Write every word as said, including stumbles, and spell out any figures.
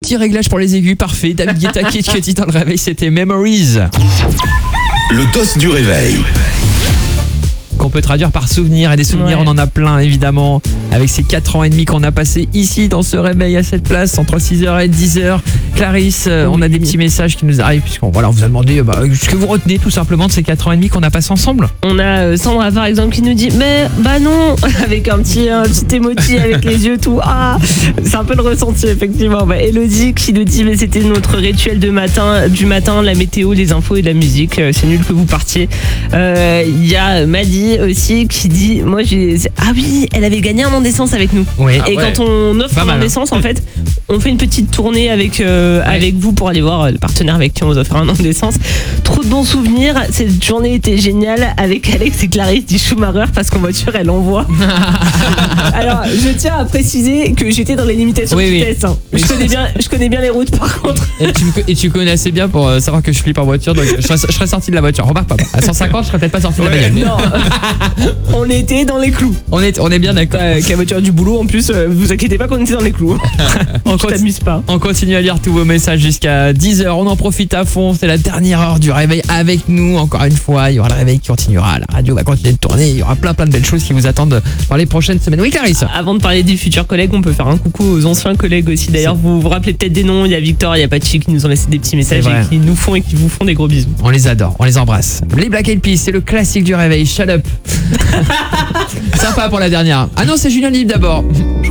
petit réglage pour les aigus, parfait. David Guetta, Kid Cudi dans le réveil, c'était Memories. Le toast du réveil. Qu'on peut traduire par souvenir, et des souvenirs Ouais. on en a plein évidemment, avec ces quatre ans et demi qu'on a passé ici dans ce réveil à cette place entre six heures et dix heures. Clarisse, euh, on a des petits messages qui nous arrivent puisqu'on voilà, on vous a demandé euh, bah, ce que vous retenez tout simplement de ces quatre ans et demi qu'on a passé ensemble. On a euh, Sandra par exemple qui nous dit mais bah non avec un petit un petit emoji avec les yeux tout ah c'est un peu le ressenti effectivement. Bah, Elodie qui nous dit mais c'était notre rituel de matin du matin, la météo, les infos et de la musique, euh, c'est nul que vous partiez. Il euh, y a Maddy aussi qui dit moi j'ai ah oui elle avait gagné un an d'essence avec nous. Oui. Et Ah ouais. quand on offre Pas un mal, an hein. d'essence en fait on fait une petite tournée avec euh, avec vous pour aller voir euh, le partenaire avec qui on vous offre un an d'essence. Trop de bons souvenirs. Cette journée était géniale avec Alex et Clarisse du Schumacher parce qu'en voiture elle envoie. Alors je tiens à préciser que j'étais dans les limitations Oui, de oui. vitesse. Hein. Je connais bien je connais bien les routes par contre. Et tu, me, et tu connais assez bien pour euh, savoir que je flippe en voiture, donc je serais, je serais sorti de la voiture. Remarque pas, à cent cinquante je serais peut-être pas sorti de la bagnole. Non, on était dans les clous. On est, on est bien d'accord. Euh, Avec la voiture du boulot en plus, euh, vous inquiétez pas qu'on était dans les clous. On Je t'amuse pas. On continue à lire tous vos messages jusqu'à dix heures. On en profite à fond. C'est la dernière heure du réveil avec nous. Encore une fois, il y aura le réveil qui continuera. La radio va continuer de tourner. Il y aura plein plein de belles choses qui vous attendent dans les prochaines semaines. Oui, Clarisse. Avant de parler des futurs collègues, on peut faire un coucou aux anciens collègues aussi. D'ailleurs, vous vous rappelez peut-être des noms. Il y a Victor, il y a Pachi qui nous ont laissé des petits messages C'est vrai. et qui nous font et qui vous font des gros bisous. On les adore, on les embrasse. Les Black Eyed Peas, c'est le classique du réveil. Shut up. Sympa pour la dernière. Ah non, c'est Julien Libre d'abord.